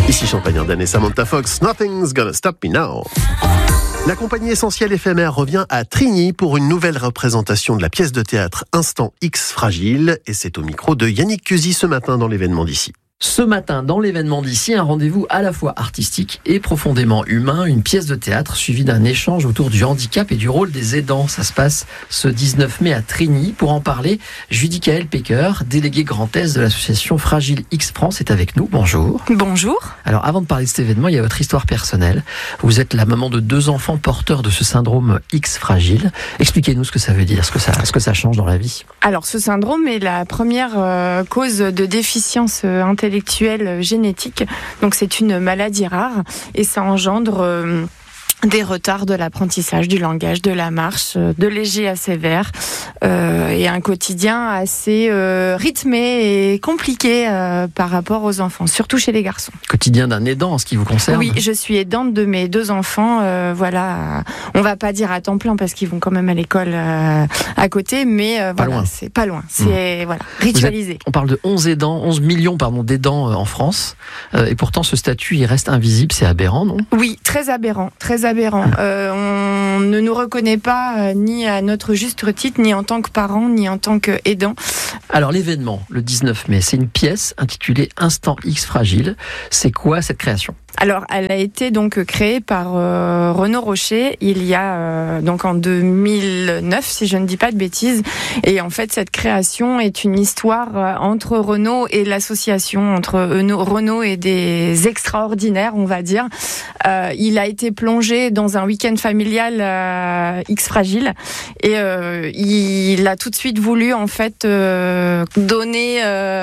Ici Champagne-Ardenne et Samantha Fox, Nothing's Gonna Stop Me Now. La compagnie Essentiel Éphémère revient à Trigny pour une nouvelle représentation de la pièce de théâtre Instant X Fragile. Et c'est au micro de Yannick Cusy ce matin dans l'événement d'ici. Ce matin, dans l'événement d'ici, un rendez-vous à la fois artistique et profondément humain, une pièce de théâtre suivie d'un échange autour du handicap et du rôle des aidants. Ça se passe ce 19 mai à Trigny. Pour en parler, Judicaël Pecker, déléguée Grand Est de l'association Fragile X France, est avec nous. Bonjour. Bonjour. Alors, avant de parler de cet événement, il y a votre histoire personnelle. Vous êtes la maman de 2 enfants porteurs de ce syndrome X fragile. Expliquez-nous ce que ça veut dire, ce que ça change dans la vie. Alors, ce syndrome est la première cause de déficience intellectuelle génétique. Donc, c'est une maladie rare et ça engendre des retards de l'apprentissage du langage, de la marche, de léger à sévère, et un quotidien assez rythmé et compliqué par rapport aux enfants, surtout chez les garçons. Quotidien d'un aidant en ce qui vous concerne? Oui, je suis aidante de mes 2 enfants. Voilà, on va pas dire à temps plein parce qu'ils vont quand même à l'école à côté, mais voilà, c'est pas loin. C'est voilà, ritualisé. On parle de 11 millions d'aidants en France, et pourtant ce statut il reste invisible, c'est aberrant, non? Oui, très aberrant, très aberrant. On ne nous reconnaît pas ni à notre juste titre, ni en tant que parents, ni en tant qu'aidants. Alors l'événement, le 19 mai, c'est une pièce intitulée Instant X Fragile. C'est quoi cette création ? Alors, elle a été donc créée par Renaud Rocher il y a donc en 2009, si je ne dis pas de bêtises. Et en fait, cette création est une histoire entre Renaud et l'association, entre Renaud et des extraordinaires, on va dire. Il a été plongé dans un week-end familial X Fragile et il a tout de suite voulu en fait donner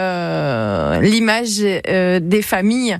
l'image des familles.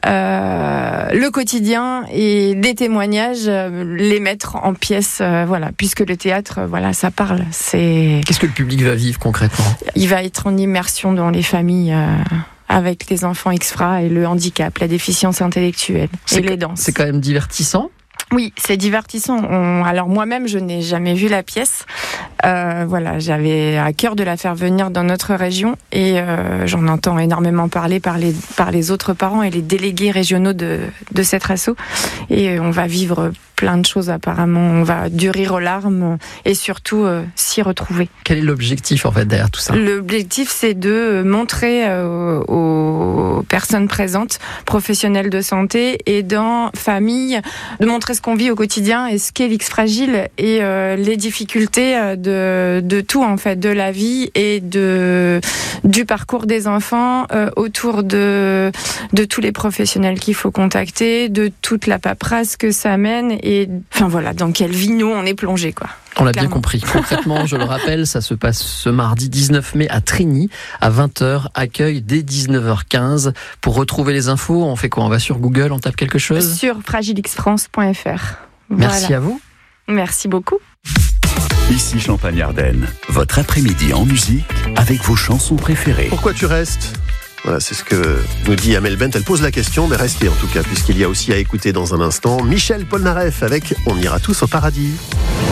Le quotidien et des témoignages, les mettre en pièces, voilà, puisque le théâtre, voilà, ça parle. Qu'est-ce que le public va vivre concrètement ? Il va être en immersion dans les familles avec les enfants X-FRA et le handicap, la déficience intellectuelle et les danses. C'est quand même divertissant ? Oui, c'est divertissant. Alors moi-même, je n'ai jamais vu la pièce. Voilà, j'avais à cœur de la faire venir dans notre région et j'en entends énormément parler par les autres parents et les délégués régionaux de cette asso. Et on va vivre plein de choses apparemment. On va du rire aux larmes et surtout s'y retrouver. Quel est l'objectif en fait derrière tout ça ? L'objectif, c'est de montrer aux personnes présentes, professionnels de santé, aidants, familles, de montrer ce qu'on vit au quotidien et ce qu'est l'X fragile et les difficultés de tout en fait, de la vie et du parcours des enfants autour de tous les professionnels qu'il faut contacter, de toute la paperasse que ça mène et enfin voilà, dans quelle vie nous on est plongé quoi. On l'a bien compris. Concrètement, je le rappelle, ça se passe ce mardi 19 mai à Trigny, à 20h, accueil dès 19h15. Pour retrouver les infos, on fait quoi ? On va sur Google, on tape quelque chose ? Sur fragilexfrance.fr. Merci voilà. à vous. Merci beaucoup. Ici Champagne-Ardenne, votre après-midi en musique avec vos chansons préférées. Pourquoi tu restes ? Voilà, c'est ce que nous dit Amel Bent. Elle pose la question, mais restez en tout cas, puisqu'il y a aussi à écouter dans un instant Michel Polnareff avec On ira tous au paradis.